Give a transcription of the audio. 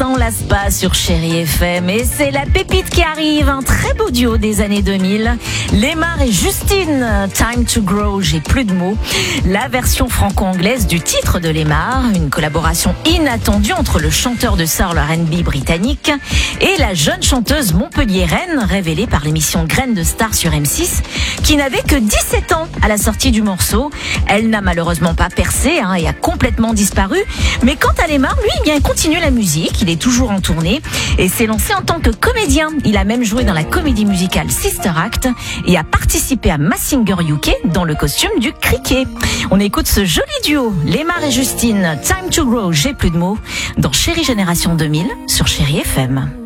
s'en lasse pas sur Chérie FM et c'est la pépite qui arrive, un très beau duo des années 2000. Lemar et Justine, Time to Grow, j'ai plus de mots. La version franco-anglaise du titre de Lemar, une collaboration inattendue entre le chanteur de soul R&B britannique et la jeune chanteuse montpelliéraine révélée par l'émission Graines de Star sur M6, qui n'avait que 17 ans à la sortie du morceau. Elle n'a malheureusement pas percé et a complètement disparu. Mais quant à Lemar, lui, il continue la musique, il est toujours en tournée et s'est lancé en tant que comédien. Il a même joué dans la comédie musicale Sister Act et a participé à Masked Singer UK dans le costume du cricket. On écoute ce joli duo, Lemar et Justine, Time to Grow, j'ai plus de mots, dans Chérie Génération 2000 sur Chérie FM.